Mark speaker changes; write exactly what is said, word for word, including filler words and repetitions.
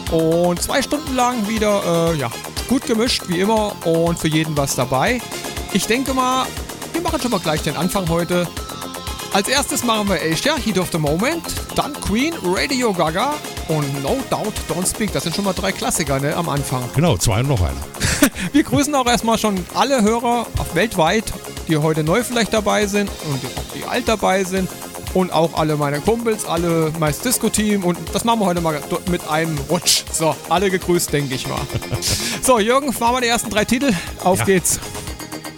Speaker 1: Und zwei Stunden lang wieder, äh, ja, gut gemischt, wie immer. Und für jeden was dabei. Ich denke mal, wir machen schon mal gleich den Anfang heute. Als erstes machen wir Asia, Heat of the Moment. Dann Queen, Radio Gaga und No Doubt Don't Speak. Das sind schon mal drei Klassiker, ne, am Anfang.
Speaker 2: Genau, zwei und noch einer.
Speaker 1: Wir grüßen auch erstmal schon alle Hörer auf weltweit, die heute neu vielleicht dabei sind und die, auch die alt dabei sind. Und auch alle meine Kumpels, alle mein Disco-Team. Und das machen wir heute mal mit einem Rutsch. So, alle gegrüßt, denke ich mal. So, Jürgen, machen wir die ersten drei Titel. Auf
Speaker 2: Ja.
Speaker 1: geht's.